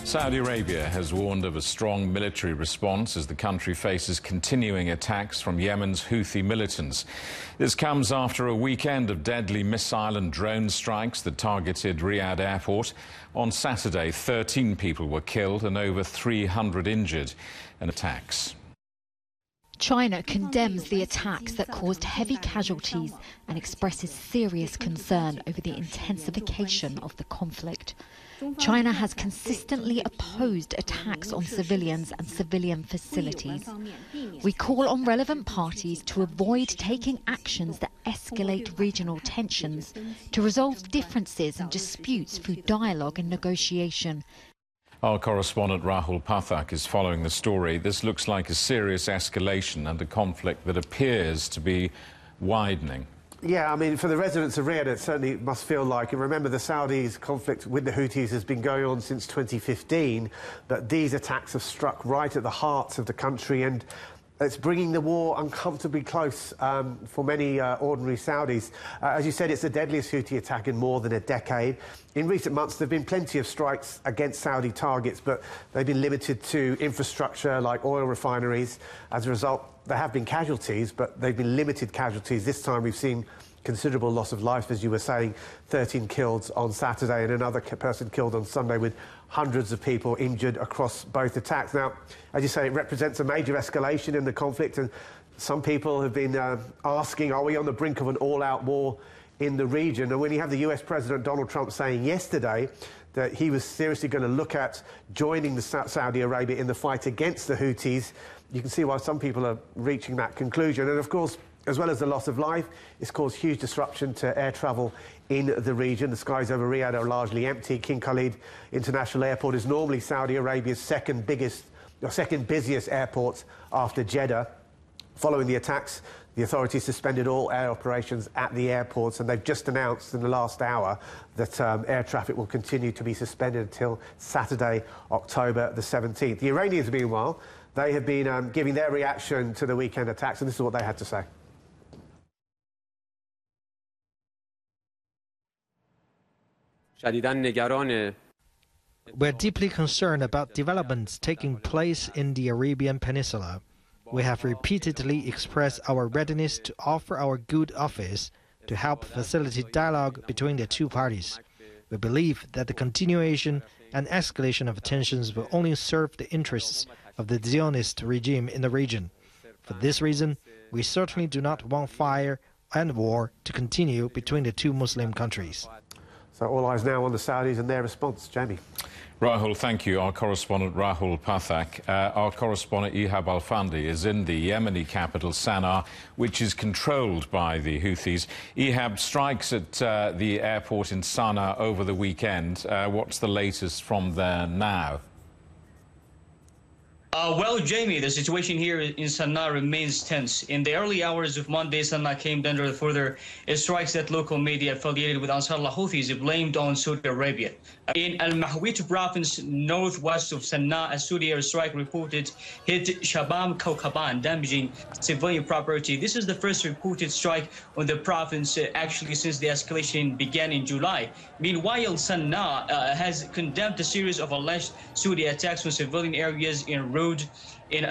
Saudi Arabia has warned of a strong military response as the country faces continuing attacks from Yemen's Houthi militants. This comes after a weekend of deadly missile and drone strikes that targeted Riyadh airport. On Saturday, 13 people were killed and over 300 injured in attacks. China condemns the attacks that caused heavy casualties and expresses serious concern over the intensification of the conflict. China has consistently opposed attacks on civilians and civilian facilities. We call on relevant parties to avoid taking actions that escalate regional tensions, to resolve differences and disputes through dialogue and negotiation. Our correspondent Rahul Pathak is following the story. This looks like a serious escalation and a conflict that appears to be widening. Yeah, I mean, for the residents of Riyadh, it certainly must feel like, and remember the Saudis' conflict with the Houthis has been going on since 2015, but these attacks have struck right at the heart of the country, and it's bringing the war uncomfortably close for many ordinary Saudis. As you said, it's the deadliest Houthi attack in more than a decade. In recent months, there have been plenty of strikes against Saudi targets, but they've been limited to infrastructure like oil refineries. As a result, there have been casualties, but they've been limited casualties. This time we've seen considerable loss of life, as you were saying, 13 killed on Saturday and another person killed on Sunday, with hundreds of people injured across both attacks. Now, as you say, it represents a major escalation in the conflict, and some people have been asking, are we on the brink of an all-out war in the region? And when you have the US President Donald Trump saying yesterday that he was seriously going to look at joining the Saudi Arabia in the fight against the Houthis, you can see why some people are reaching that conclusion. And of course, as well as the loss of life, it's caused huge disruption to air travel in the region. The skies over Riyadh are largely empty. King Khalid International Airport is normally Saudi Arabia's second busiest airport after Jeddah. Following the attacks, the authorities suspended all air operations at the airports, and they've just announced in the last hour that air traffic will continue to be suspended until Saturday, October the 17th. The Iranians, meanwhile, they have been giving their reaction to the weekend attacks, and this is what they had to say. We're deeply concerned about developments taking place in the Arabian Peninsula. We have repeatedly expressed our readiness to offer our good office to help facilitate dialogue between the two parties. We believe that the continuation and escalation of tensions will only serve the interests of the Zionist regime in the region. For this reason, we certainly do not want fire and war to continue between the two Muslim countries. So all eyes now on the Saudis and their response. Jamie. Rahul, thank you. Our correspondent Rahul Pathak. Our correspondent Ihab Alfandi is in the Yemeni capital, Sana'a, which is controlled by the Houthis. Ihab, strikes at the airport in Sana'a over the weekend. What's the latest from there now? Well, Jamie, the situation here in Sana'a remains tense. In the early hours of Monday, Sana'a came under further strikes that local media affiliated with Ansarullah Houthis blamed on Saudi Arabia. In Al-Mahwit province, northwest of Sana'a, a Saudi airstrike reported hit Shabam Kaukaban, damaging civilian property. This is the first reported strike on the province actually since the escalation began in July. Meanwhile, Sana'a has condemned a series of alleged Saudi attacks on civilian areas in Road